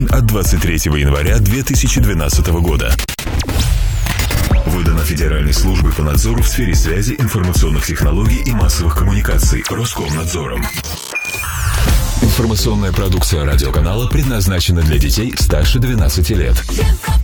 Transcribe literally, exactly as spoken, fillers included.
от двадцать третьего января две тысячи двенадцатого года. Выдано Федеральной службой по надзору в сфере связи, информационных технологий и массовых коммуникаций Роскомнадзором. Информационная продукция радиоканала предназначена для детей старше двенадцати лет.